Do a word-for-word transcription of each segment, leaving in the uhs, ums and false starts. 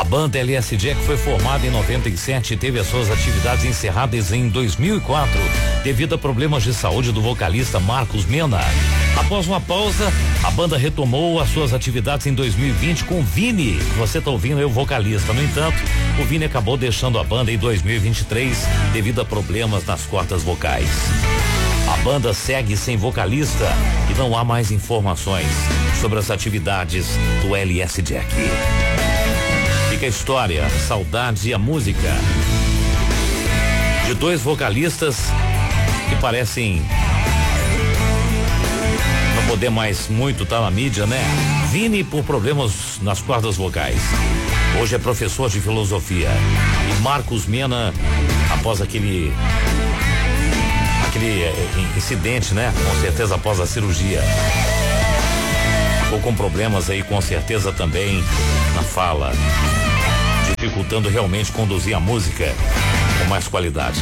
banda L S Jack foi formada em noventa e sete e teve as suas atividades encerradas em dois mil e quatro, devido a problemas de saúde do vocalista Marcos Mena. Após uma pausa, a banda retomou as suas atividades em dois mil e vinte com Vini. Você tá ouvindo, é o vocalista. No entanto, o Vini acabou deixando a banda em dois mil e vinte e três devido a problemas nas cordas vocais. A banda segue sem vocalista e não há mais informações sobre as atividades do L S Jack. Fica a história, saudade e a música de dois vocalistas que parecem não poder mais muito estar na mídia, né? Vini por problemas nas cordas vocais. Hoje é professor de filosofia. E Marcos Mena, após aquele aquele incidente, né? Com certeza após a cirurgia. Ficou com problemas aí, com certeza também na fala, dificultando realmente conduzir a música com mais qualidade.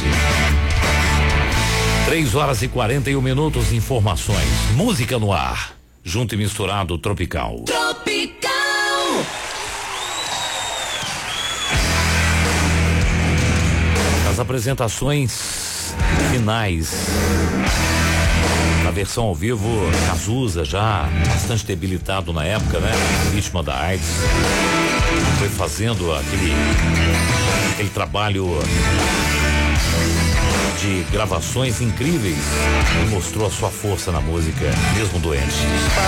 Três horas e quarenta e um minutos, informações. Música no ar. Junto e misturado, tropical. Tropical. As apresentações finais. Na versão ao vivo, Cazuza já bastante debilitado na época, né? Vítima da AIDS. Foi fazendo aquele, aquele trabalho de gravações incríveis e mostrou a sua força na música, mesmo doente.